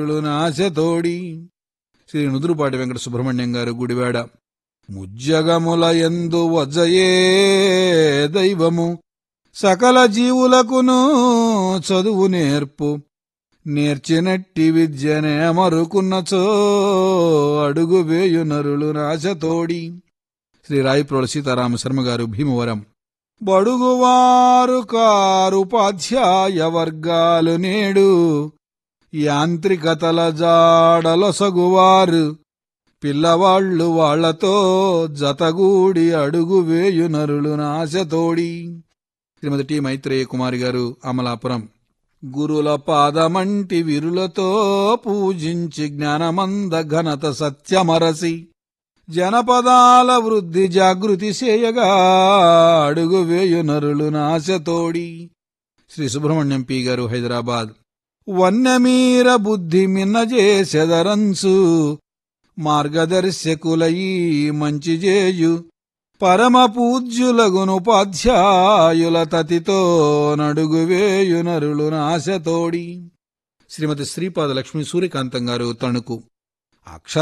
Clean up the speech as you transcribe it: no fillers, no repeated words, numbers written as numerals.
నాశతోడి. శ్రీ నుదురుపాటి వెంకట సుబ్రహ్మణ్యం గారు, గుడివాడ. ముజ్జగముల యందు వజ్జయే దైవము, సకల జీవులకును చదువు నేర్పు. నేర్చినట్టి విద్యనే మరుకున్నచో అడుగు వేయు నరులు నాశతోడి. శ్రీ రాయప్రోల సీతారామ శర్మ గారు, భీమవరం. బడుగువారు కారుపాధ్యాయ వర్గాలు నేడు, యాంత్రికతల జాడలొసగువారు. పిల్లవాళ్లు వాళ్లతో జతగూడి అడుగు వేయు నరులు నాశతోడి. శ్రీమతి టి మైత్రేయ కుమారి గారు, అమలాపురం. గురుల పాదమంటి విరులతో పూజించి జ్ఞానమంద ఘనత సత్యమరసి, జనపదాల వృద్ధి జాగృతి చేయగా అడుగు వేయు నరులు నాశతోడి. శ్రీ సుబ్రహ్మణ్యం పి గారు, హైదరాబాద్. వన్యమీర బుద్ధి మిన్నజేసెదరంచు, మార్గదర్శకులయీ మంచి చేయు. పరమ పూజ్యులగునుపాధ్యాయుల తతితో నడుగు వేయు నరులు నాశతోడి. శ్రీమతి శ్రీపాద లక్ష్మీ సూర్యకాంతం గారు, తణుకు. అక్షర